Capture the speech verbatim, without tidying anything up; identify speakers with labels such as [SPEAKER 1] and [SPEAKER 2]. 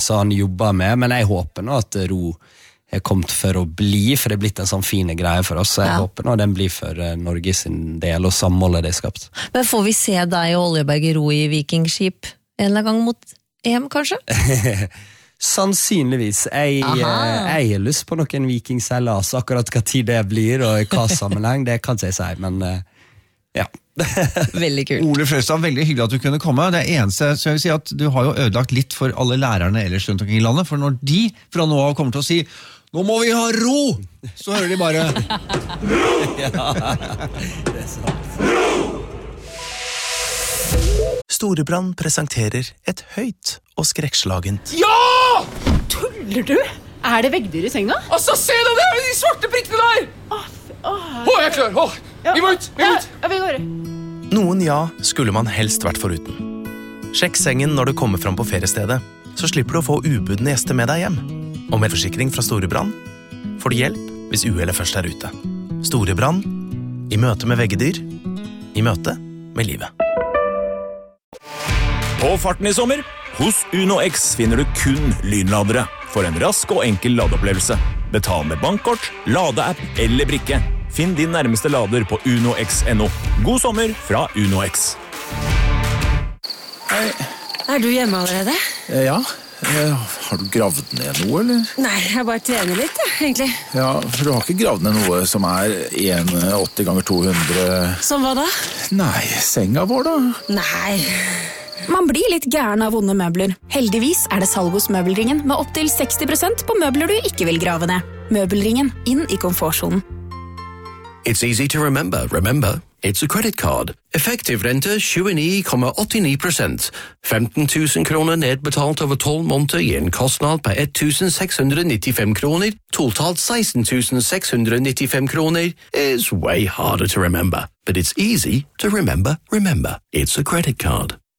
[SPEAKER 1] som han jobber med, men jeg håper nå at ro er kommet for å bli, for det er blitt en sånn fine greie for oss, så jeg ja. håper nå den blir for uh, Norge sin del, og samholdet det er skapt.
[SPEAKER 2] Men får vi se deg og Oljeberg ro i vikingskip en eller annen gang mot E M, kanskje?
[SPEAKER 1] Sannsynligvis. Jeg, uh, jeg har lyst på noen vikingseilas, akkurat hva tid det blir, og i hva sammenheng, det kan ikke jeg si, men uh, ja.
[SPEAKER 2] Veldig kult.
[SPEAKER 3] Ole Frøstad, veldig hyggelig at du kunne komme. Det eneste, så jeg vil si at du har jo ødelagt litt for alle lærerne ellers rundt omkring i landet, for når de fra nå av kommer til å si nå må vi ha ro, så hører de bare
[SPEAKER 1] ja, det er sant.
[SPEAKER 4] Storebrand presenterer et høyt og skrekkslagent.
[SPEAKER 5] Ja! Tuller du? Er det veggdyr i senga? Altså, se det der, de svarte prikkene der! Åh, åh, åh, jeg er klar, åh, ja. Vi må ut, vi må ut. Ja, vi går.
[SPEAKER 4] Noen ja skulle man helst vært foruten. Sjekk sengen når du kommer fram på feriestedet, så slipper du å få ubudne gjester med deg hjem. Og med forsikring fra Storebrand får du hjelp hvis uhellet først er ute. Storebrand, i møte med veggedyr, i møte med livet.
[SPEAKER 6] På farten i sommer, hos Uno X finner du kun lynladere for en rask og enkel ladeopplevelse. Betal med bankkort, ladeapp eller brikke. Finn din nærmeste lader på uno x punktum no. God sommer fra Uno X.
[SPEAKER 7] Hei.
[SPEAKER 8] Er du hjemme allerede?
[SPEAKER 7] Ja. Har du gravd ned noe, eller?
[SPEAKER 8] Nei, jeg bare trener litt, ja, egentlig.
[SPEAKER 7] Ja, for du har ikke gravd ned noe som er en komma åtti ganger to hundre...
[SPEAKER 8] Som hva da?
[SPEAKER 7] Nei, senga vår da.
[SPEAKER 8] Nei.
[SPEAKER 9] Man blir litt gæren av vonde møbler. Heldigvis er det salg hos Møbelringen med opp til seksti prosent på møbler du ikke vil grave ned. Møbelringen, inn i komfortzonen.
[SPEAKER 10] It's easy to remember. Remember, it's a credit card. Effektiv rente tjueni komma åttini prosent. femten tusen kroner nedbetalt over tolv måneder i en kostnad på ett tusen seks hundre nittifem kroner. Totalt seksten tusen seks hundre nittifem kroner is way harder to remember. But it's easy to remember. Remember, it's a credit card.